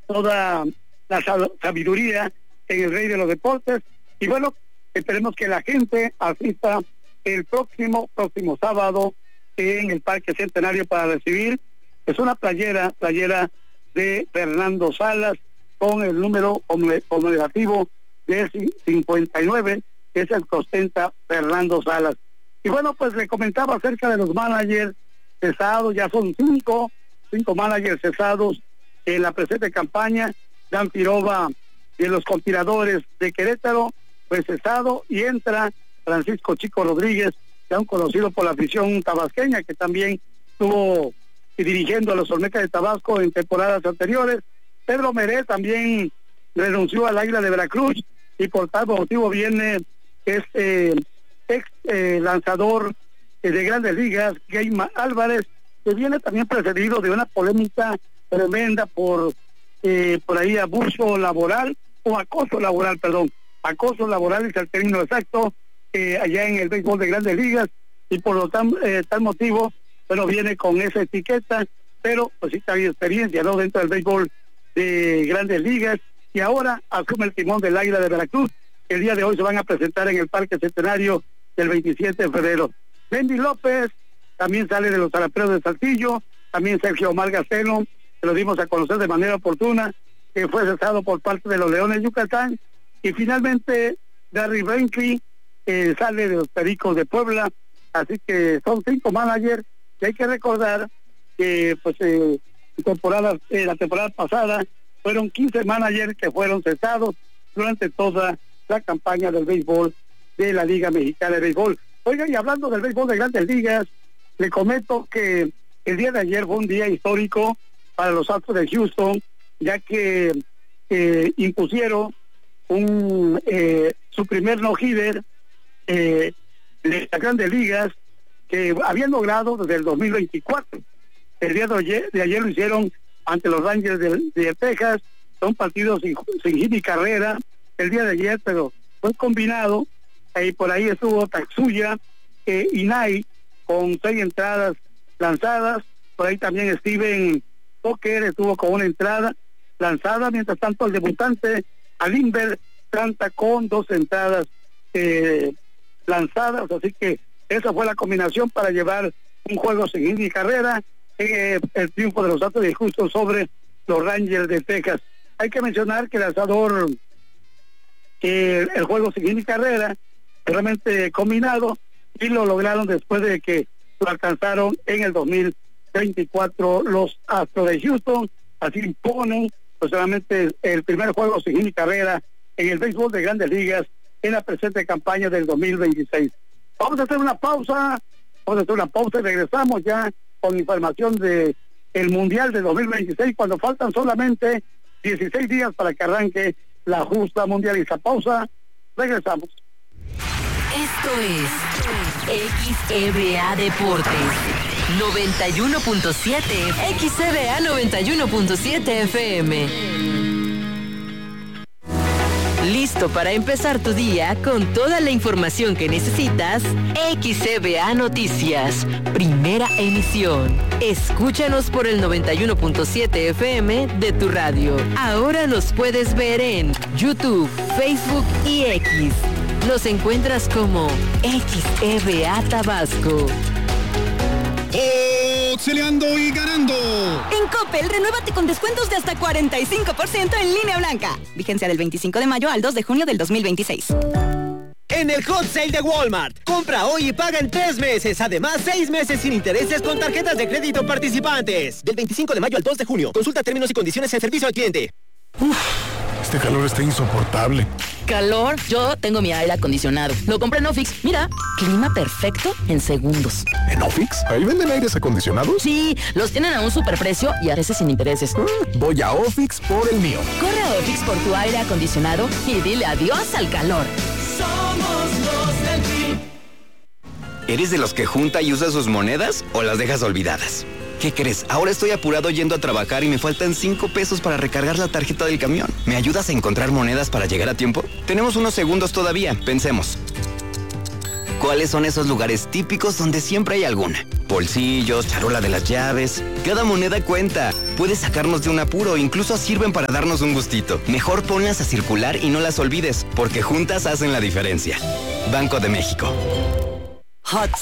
toda la sabiduría en el rey de los deportes. Y bueno, esperemos que la gente asista el próximo sábado en el Parque Centenario para recibir es una playera de Fernando Salas con el número conmemorativo de 59, que es el que ostenta Fernando Salas. Y bueno, pues le comentaba acerca de los managers cesados. Ya son cinco managers cesados en la presente campaña. Dan Pirova, de los Conspiradores de Querétaro, pues cesado, y entra Francisco Chico Rodríguez, ya un conocido por la afición tabasqueña, que también estuvo dirigiendo a los Olmecas de Tabasco en temporadas anteriores. Pedro Meré también renunció al Águila de Veracruz, y por tal motivo viene este ex lanzador de Grandes Ligas, Guillermo Álvarez, que viene también precedido de una polémica tremenda por ahí acoso laboral es el término exacto, allá en el béisbol de Grandes Ligas, y por lo tal motivo, bueno, viene con esa etiqueta, pero pues sí había experiencia, ¿no?, dentro del béisbol de Grandes Ligas, y ahora asume el timón del Águila de Veracruz. El día de hoy se van a presentar en el Parque Centenario del 27 de febrero. Bendy López también sale de los Zaraperos de Saltillo, también Sergio Omar Gastelo, que lo dimos a conocer de manera oportuna, que fue cesado por parte de los Leones de Yucatán, y finalmente Gary Brinkley sale de los Pericos de Puebla. Así que son 5 managers, y hay que recordar que pues la temporada pasada fueron 15 managers que fueron cesados durante toda la campaña del béisbol de la Liga Mexicana de Béisbol. Oigan, y hablando del béisbol de Grandes Ligas, le comento que el día de ayer fue un día histórico para los Astros de Houston, ya que impusieron su primer no-hitter de las Grandes Ligas, que habían logrado desde el 2024. El día de ayer lo hicieron ante los Rangers de Texas. Son partidos sin hit ni carrera el día de ayer, pero fue combinado. Por ahí estuvo Tatsuya Inai con 6 entradas lanzadas. Por ahí también Steven Tucker estuvo con 1 entrada lanzada. Mientras tanto, el debutante Alimber canta con 2 entradas lanzadas. Así que esa fue la combinación para llevar un juego sin hit ni carrera en el triunfo de los Astros de Houston sobre los Rangers de Texas. Hay que mencionar que el lanzador, el juego sin hit ni carrera, realmente combinado, y lo lograron después de que lo alcanzaron en el 2024 los Astros de Houston. Así imponen pues solamente el primer juego sin hit ni carrera en el béisbol de Grandes Ligas en la presente campaña del 2026. Vamos a hacer una pausa y regresamos ya con información de el Mundial de 2026, cuando faltan solamente 16 días para que arranque la justa mundialista. Pausa, regresamos. Esto es XEBA Deportes 91.7, XEBA 91.7 FM. ¿Listo para empezar tu día con toda la información que necesitas? XEBA Noticias, primera emisión. Escúchanos por el 91.7 FM de tu radio. Ahora nos puedes ver en YouTube, Facebook y X. Nos encuentras como XEBA Tabasco. Celeando y ganando. En Coppel, renuévate con descuentos de hasta 45% en línea blanca. Vigencia del 25 de mayo al 2 de junio del 2026. En el Hot Sale de Walmart, compra hoy y paga en 3 meses. Además, 6 meses sin intereses con tarjetas de crédito participantes. Del 25 de mayo al 2 de junio. Consulta términos y condiciones en servicio al cliente. Este calor está insoportable. ¿Calor? Yo tengo mi aire acondicionado. Lo compré en Ofix. Mira, clima perfecto en segundos. ¿En Ofix? ¿Ahí venden aires acondicionados? Sí, los tienen a un superprecio y a veces sin intereses. Voy a Ofix por el mío. Corre a Ofix por tu aire acondicionado y dile adiós al calor. Somos los del PRI. ¿Eres de los que junta y usa sus monedas o las dejas olvidadas? ¿Qué crees? Ahora estoy apurado yendo a trabajar y me faltan 5 pesos para recargar la tarjeta del camión. ¿Me ayudas a encontrar monedas para llegar a tiempo? Tenemos unos segundos todavía, pensemos. ¿Cuáles son esos lugares típicos donde siempre hay alguna? bolsillos, charola de las llaves. Cada moneda cuenta. Puede sacarnos de un apuro, incluso sirven para darnos un gustito. Mejor ponlas a circular y no las olvides, porque juntas hacen la diferencia. Banco de México. Hot